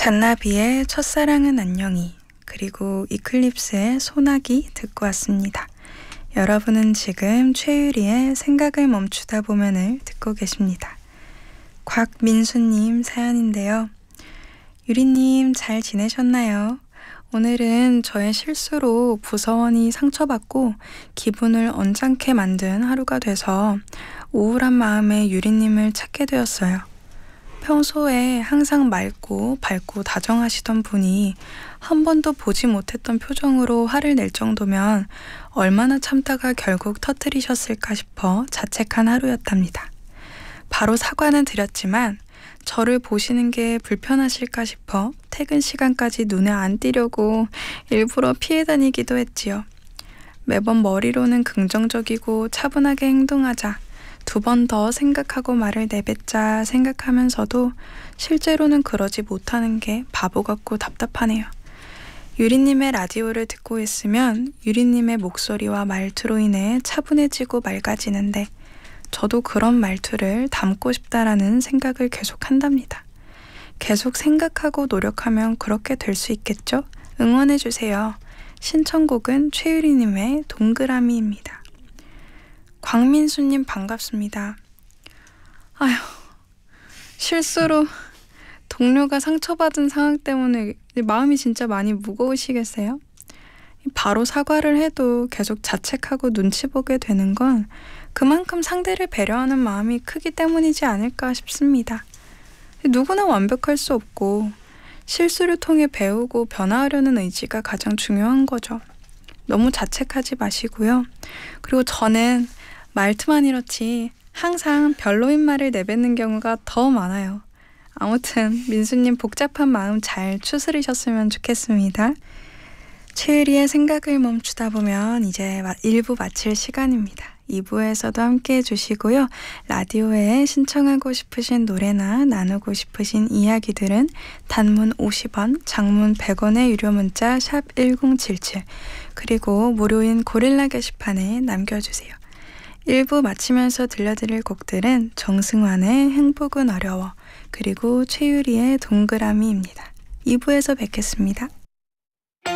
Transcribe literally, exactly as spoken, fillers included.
잔나비의 첫사랑은 안녕히, 그리고 이클립스의 소나기 듣고 왔습니다. 여러분은 지금 최유리의 생각을 멈추다 보면을 듣고 계십니다. 곽민수님 사연인데요. 유리님 잘 지내셨나요? 오늘은 저의 실수로 부서원이 상처받고 기분을 언짢게 만든 하루가 돼서 우울한 마음에 유리님을 찾게 되었어요. 평소에 항상 맑고 밝고 다정하시던 분이 한 번도 보지 못했던 표정으로 화를 낼 정도면 얼마나 참다가 결국 터뜨리셨을까 싶어 자책한 하루였답니다. 바로 사과는 드렸지만 저를 보시는 게 불편하실까 싶어 퇴근 시간까지 눈에 안 띄려고 일부러 피해 다니기도 했지요. 매번 머리로는 긍정적이고 차분하게 행동하자, 두 번 더 생각하고 말을 내뱉자 생각하면서도 실제로는 그러지 못하는 게 바보 같고 답답하네요. 유리님의 라디오를 듣고 있으면 유리님의 목소리와 말투로 인해 차분해지고 맑아지는데 저도 그런 말투를 담고 싶다라는 생각을 계속 한답니다. 계속 생각하고 노력하면 그렇게 될 수 있겠죠? 응원해주세요. 신청곡은 최유리님의 동그라미입니다. 광민수님 반갑습니다. 아휴, 실수로 동료가 상처받은 상황 때문에 마음이 진짜 많이 무거우시겠어요? 바로 사과를 해도 계속 자책하고 눈치 보게 되는 건 그만큼 상대를 배려하는 마음이 크기 때문이지 않을까 싶습니다. 누구나 완벽할 수 없고 실수를 통해 배우고 변화하려는 의지가 가장 중요한 거죠. 너무 자책하지 마시고요. 그리고 저는 말투만 이렇지 항상 별로인 말을 내뱉는 경우가 더 많아요. 아무튼 민수님 복잡한 마음 잘 추스리셨으면 좋겠습니다. 최유리의 생각을 멈추다 보면 이제 일 부 마칠 시간입니다. 이 부에서도 함께 해주시고요. 라디오에 신청하고 싶으신 노래나 나누고 싶으신 이야기들은 단문 오십 원, 장문 백 원의 유료 문자 샵 일공칠칠, 그리고 무료인 고릴라 게시판에 남겨주세요. 일 부 마치면서 들려드릴 곡들은 정승환의 행복은 어려워, 그리고 최유리의 동그라미입니다. 이 부에서 뵙겠습니다.